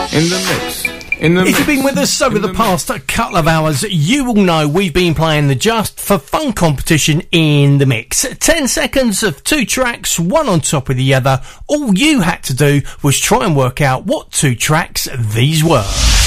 In the mix. If you've been with us over the past couple of hours, you will know we've been playing the Just for Fun competition in the mix. 10 seconds of 2 tracks, one on top of the other. All you had to do was try and work out what 2 tracks these were.